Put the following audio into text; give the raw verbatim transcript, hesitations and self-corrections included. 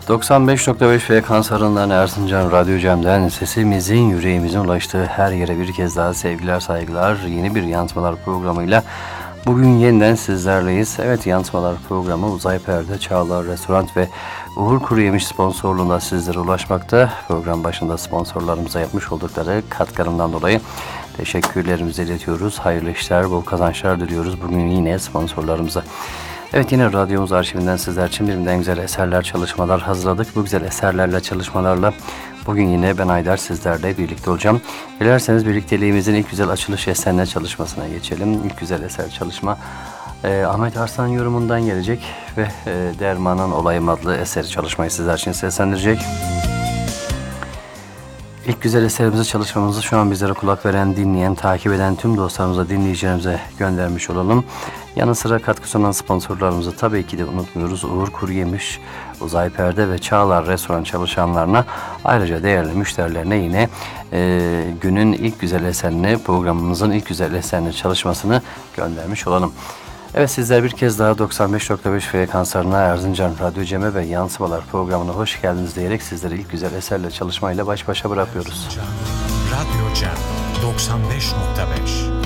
doksan beş nokta beş frekans aralığından Erzincan Radyo Cem'den sesimizin yüreğimizin ulaştığı her yere bir kez daha sevgiler saygılar. Yeni bir Yansımalar programıyla bugün yeniden sizlerleyiz. Evet, Yansımalar programı Uzay Perde, Çağlar Restoran ve Uğur Kuruyemiş sponsorluğunda sizlere ulaşmakta. Program başında sponsorlarımıza yapmış oldukları katkılarından dolayı teşekkürlerimizi iletiyoruz. Hayırlı işler, bol kazançlar diliyoruz bugün yine sponsorlarımıza. Evet, yine radyomuz arşivinden sizler için birbirinden güzel eserler, çalışmalar hazırladık. Bu güzel eserlerle, çalışmalarla bugün yine ben Aydar sizlerle birlikte olacağım. Dilerseniz birlikteliğimizin ilk güzel açılış eserine çalışmasına geçelim. İlk güzel eser çalışma e, Ahmet Arslan yorumundan gelecek ve e, Dermanın Olayım adlı eseri çalışmayı sizler için seslendirecek. İlk güzel eserimizi, çalışmamızı şu an bizlere kulak veren, dinleyen, takip eden tüm dostlarımıza, dinleyicilerimize göndermiş olalım. Yanı sıra katkı sunan sponsorlarımızı tabii ki de unutmuyoruz. Uğur Kuruyemiş, Uzay Perde ve Çağlar Restoran çalışanlarına, ayrıca değerli müşterilerine yine e, günün ilk güzel eserini, programımızın ilk güzel eserini, çalışmasını göndermiş olalım. Evet, sizler bir kez daha doksan beş nokta beş frekanslarına Erzincan Radyo Cem'e ve Yansımalar programına hoş geldiniz diyerek sizleri ilk güzel eserle, çalışmayla baş başa bırakıyoruz. Erzincan Radyo Cem doksan beş nokta beş.